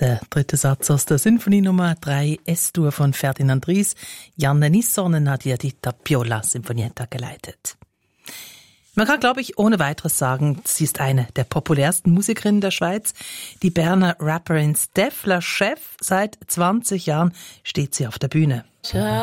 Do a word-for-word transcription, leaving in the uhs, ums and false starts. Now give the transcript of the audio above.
Der dritte Satz aus der Sinfonie Nummer drei S-Dur von Ferdinand Ries. Janne Nissonen hat ja die Tapiola Sinfonietta geleitet. Man kann, glaube ich, ohne weiteres sagen, sie ist eine der populärsten Musikerinnen der Schweiz. Die Berner Rapperin Steph La Chef, seit zwanzig Jahren steht sie auf der Bühne.